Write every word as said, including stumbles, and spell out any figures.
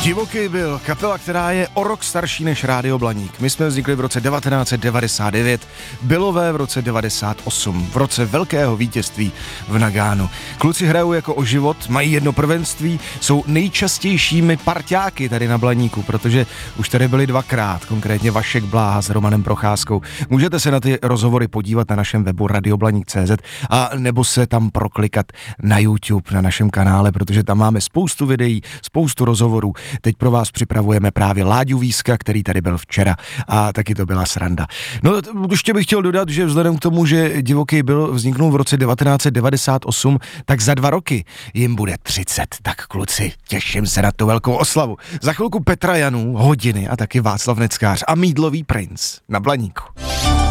Divoký byl kapela, která je o rok starší než Rádio Blaník. My jsme vznikli v roce devatenáct set devadesát devět, Bylové v roce devadesát osm, v roce velkého vítězství v Nagánu. Kluci hrajou jako o život, mají jedno prvenství, jsou nejčastějšími parťáky tady na Blaníku, protože už tady byli dvakrát, konkrétně Vašek Bláha s Romanem Procházkou. Můžete se na ty rozhovory podívat na našem webu radioblaník tečka cé zet a nebo se tam proklikat na YouTube, na našem kanále, protože tam máme spoustu videí, spoustu rozhovorů. Teď pro vás připravujeme právě Láďu Víska, který tady byl včera a taky to byla sranda. No ještě bych chtěl dodat, že vzhledem k tomu, že Divoký byl vzniknul v roce devatenáct set devadesát osm, tak za dva roky jim bude třicet. Tak kluci, těším se na tu velkou oslavu. Za chvilku Petra Janů, Hodiny a taky Václav Neckář a Mídlový princ na Blaníku.